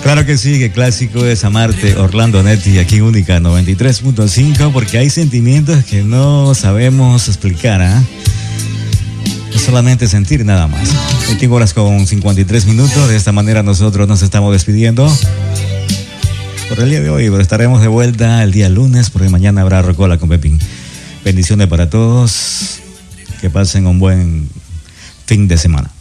Claro que sí, que clásico es amarte, Orlando Netti, aquí en Única 93.5, porque hay sentimientos que no sabemos explicar, ¿eh? Es solamente sentir nada más. 21 horas con 53 minutos, de esta manera nosotros nos estamos despidiendo por el día de hoy, pero estaremos de vuelta el día lunes, porque mañana habrá Rocola con Pepín. Bendiciones para todos, que pasen un buen fin de semana.